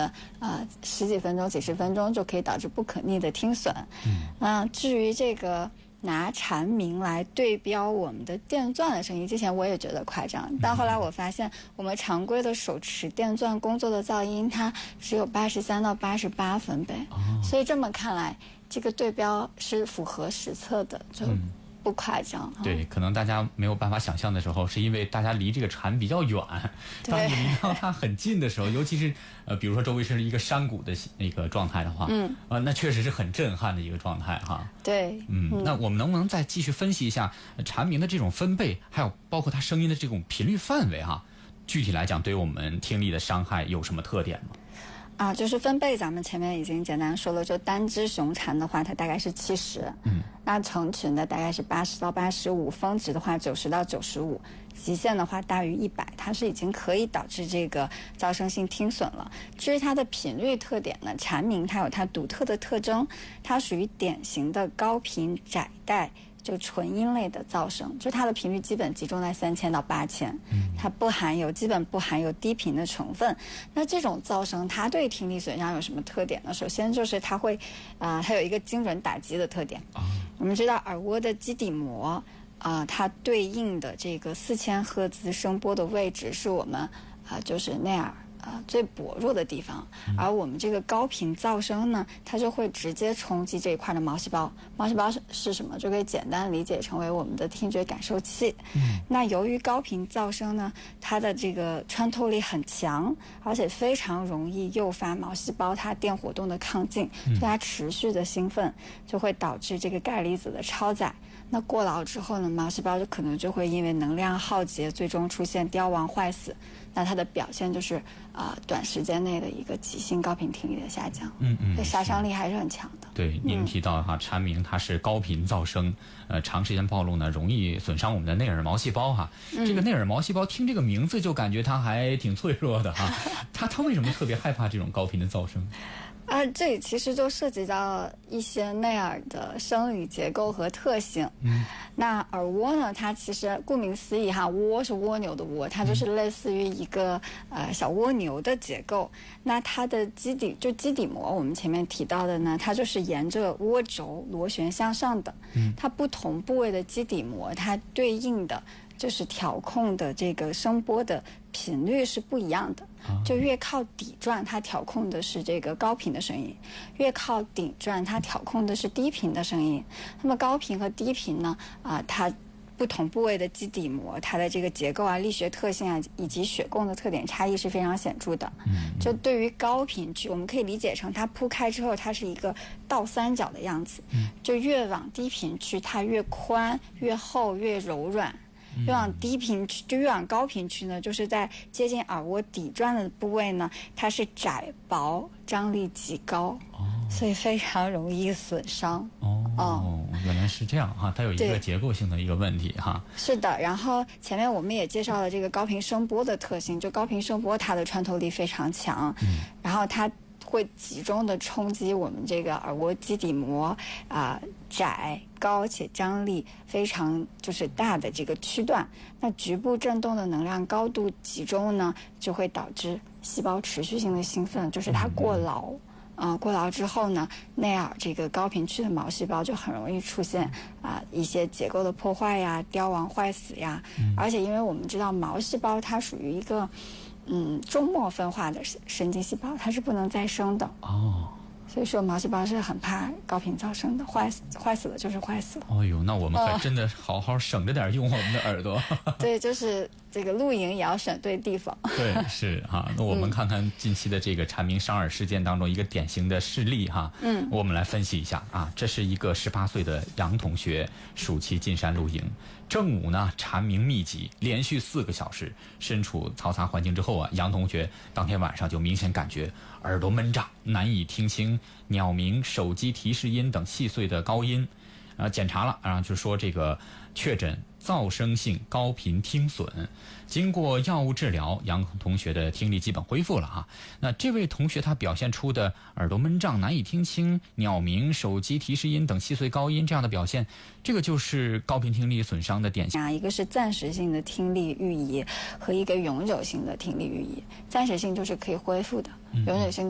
的十几分钟、几十分钟就可以导致不可逆的听损。至于这个拿蝉鸣来对标我们的电钻的声音，之前我也觉得夸张，但后来我发现我们常规的手持电钻工作的噪音它只有83到88分贝，所以这么看来这个对标是符合实测的，就不夸张。 对，可能大家没有办法想象的时候，是因为大家离这个蝉比较远。当你离到它很近的时候，尤其是比如说周围是一个山谷的那个状态的话，那确实是很震撼的一个状态哈。 对， 那我们能不能再继续分析一下蝉鸣的这种分贝，还有包括它声音的这种频率范围哈？具体来讲，对我们听力的伤害有什么特点吗？ 就是分贝，咱们前面已经简单说了，就单只雄蝉的话，它大概是70，那成群的大概是80到85，峰值的话90到95，极限的话大于100，它是已经可以导致这个噪声性听损了。至于它的频率特点呢，蝉鸣它有它独特的特征，它属于典型的高频窄带。就纯音类的噪声，就它的频率基本集中在3000到8000，它基本不含有低频的成分。那这种噪声它对听力损伤有什么特点呢？首先就是它会它有一个精准打击的特点。我们知道耳蜗的基底膜它对应的这个4000赫兹声波的位置是我们就是内耳最薄弱的地方，而我们这个高频噪声呢，它就会直接冲击这一块的毛细胞。毛细胞是什么？就可以简单理解成为我们的听觉感受器。那由于高频噪声呢，它的这个穿透力很强，而且非常容易诱发毛细胞它电活动的亢进，所以它持续的兴奋，就会导致这个钙离子的超载。那过劳之后呢，毛细胞可能就会因为能量耗竭，最终出现凋亡坏死。那它的表现就是短时间内的一个急性高频听力的下降。对，杀伤力还是很强的。 对，您提到蝉鸣它是高频噪声，长时间暴露呢，容易损伤我们的内耳毛细胞哈。这个内耳毛细胞听这个名字就感觉它还挺脆弱的哈。它为什么特别害怕这种高频的噪声？ 这里其实就涉及到一些内耳的生理结构和特性。那耳蜗呢，它其实顾名思义哈，蜗是蜗牛的蜗，它就是类似于一个小蜗牛的结构。那它的基底膜，我们前面提到的呢，它就是沿着涡轴螺旋向上的。它不同部位的基底膜，它对应的就是调控的这个声波的频率是不一样的。就越靠底转，它调控的是这个高频的声音；越靠顶转，它调控的是低频的声音。那么高频和低频呢，它不同部位的基底膜，它的这个结构力学特性以及血供的特点差异是非常显著的。就对于高频区，我们可以理解成它铺开之后，它是一个倒三角的样子。就越往低频区，它越宽、越厚、越柔软。越往低频区，就越往高频区呢，就是在接近耳蜗底转的部位呢，它是窄薄，张力极高，所以非常容易损伤。 原来是这样哈，它有一个结构性的一个问题哈。 是的，然后前面我们也介绍了这个高频声波的特性，就高频声波它的穿透力非常强，然后它会集中的冲击我们这个耳蜗基底膜窄高且张力非常就是大的这个区段。那局部振动的能量高度集中呢，就会导致细胞持续性的兴奋，就是它过劳。过劳之后呢，内耳这个高频区的毛细胞就很容易出现一些结构的破坏呀、凋亡坏死呀。而且因为我们知道毛细胞它属于一个终末分化的神经细胞，它是不能再生的。所以说毛细胞是很怕高频噪声的，坏死了就是坏死了。 那我们可真的好好省着点用我们的耳朵。 对，就是这个露营也要选对地方。 对，是哈。那我们看看近期的这个蝉鸣伤耳事件当中一个典型的事例哈。我们来分析一下这是一个18岁的杨同学暑期进山露营，正午呢蝉鸣密集，连续4个小时。身处嘈杂环境之后杨同学当天晚上就明显感觉耳朵闷胀，难以听清鸟鸣、手机提示音等细碎的高音。检查了，然后就说这个确诊噪声性高频听损。经过药物治疗，杨同学的听力基本恢复了那这位同学他表现出的耳朵闷胀、难以听清鸟鸣、手机提示音等细碎高音这样的表现，这个就是高频听力损伤的典型。 一个是暂时性的听力预移和一个永久性的听力预移。暂时性就是可以恢复的，永久性